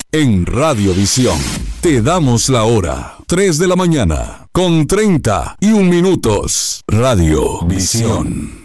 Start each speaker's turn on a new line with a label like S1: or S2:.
S1: En Radiovisión te damos la hora. 3 de la mañana, con 31 minutos. Radiovisión.